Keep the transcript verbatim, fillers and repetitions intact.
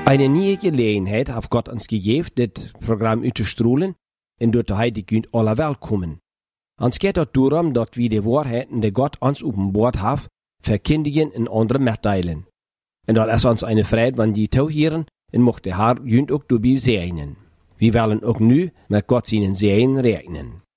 Eine nieuwe gelegenheid heeft God ons gegeven dit programma uit te strooien en door hij die kunt alle welkomen. Ons gaat het daarom dat we de waarheden die God ons openbaard heeft, verkondigen en anderen meedelen. En dat is ons een vrijheid van die toeheren en mocht de Heer junt ook daarbij zegenen. We willen ook nu met God zijn zegen rekenen.